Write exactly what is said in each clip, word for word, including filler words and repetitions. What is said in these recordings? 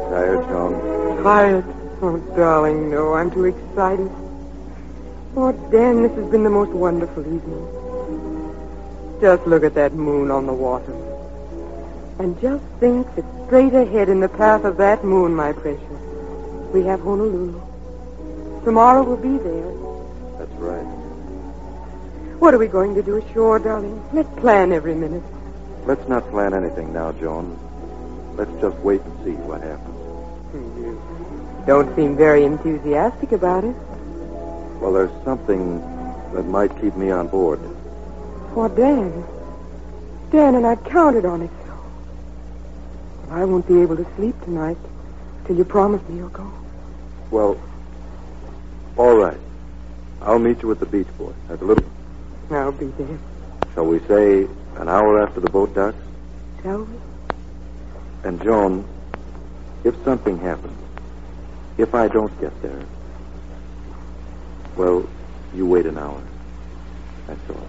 tired, Joan? Tired? Oh, darling, no. I'm too excited. Oh, Dan, this has been the most wonderful evening. Just look at that moon on the water. And just think that straight ahead in the path of that moon, my precious, we have Honolulu. Tomorrow we'll be there. That's right. What are we going to do ashore, darling? Let's plan every minute. Let's not plan anything now, Joan. Let's just wait and see what happens. You don't seem very enthusiastic about it. Well, there's something that might keep me on board. For Dan. Dan, and I counted on it so. I won't be able to sleep tonight till you promise me you'll go. Well, all right. I'll meet you at the beach, boy. At the little... I'll be there. Shall we say an hour after the boat docks? Shall we? And, Joan, if something happens, if I don't get there, well, you wait an hour. That's all.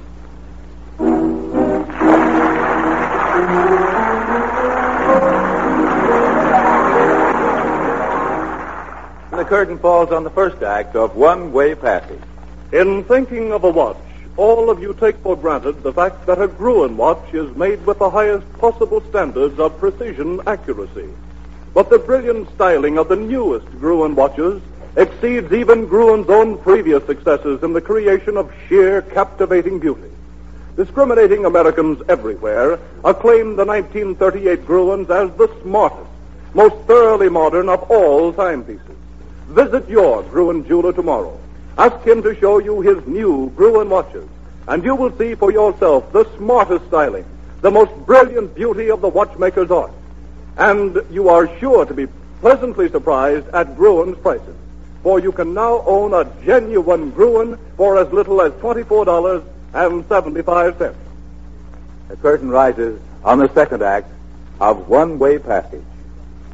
The curtain falls on the first act of One Way Passage. In thinking of a watch, all of you take for granted the fact that a Gruen watch is made with the highest possible standards of precision accuracy. But the brilliant styling of the newest Gruen watches exceeds even Gruen's own previous successes in the creation of sheer, captivating beauty. Discriminating Americans everywhere acclaim the nineteen thirty-eight Gruens as the smartest, most thoroughly modern of all timepieces. Visit your Gruen jeweler tomorrow. Ask him to show you his new Gruen watches, and you will see for yourself the smartest styling, the most brilliant beauty of the watchmaker's art. And you are sure to be pleasantly surprised at Gruen's prices, for you can now own a genuine Gruen for as little as twenty-four dollars and seventy-five cents. The curtain rises on the second act of One Way Passage.